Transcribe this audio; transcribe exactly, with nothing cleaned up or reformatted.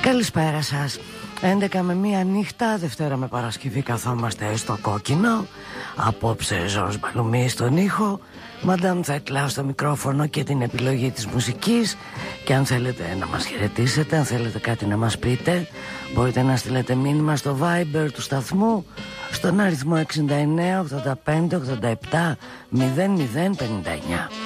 Καλησπέρα σας. έντεκα με μία νύχτα, Δευτέρα με Παρασκευή καθόμαστε στο κόκκινο. Απόψε Ζορς Μπαλουμί στον ήχο, Μαντάμ Τσακλά στο μικρόφωνο και την επιλογή της μουσικής. Και αν θέλετε να μας χαιρετήσετε, αν θέλετε κάτι να μας πείτε, μπορείτε να στείλετε μήνυμα στο Viber του σταθμού στον αριθμό εξήντα εννέα ογδόντα πέντε ογδόντα επτά μηδέν μηδέν πενήντα εννιά.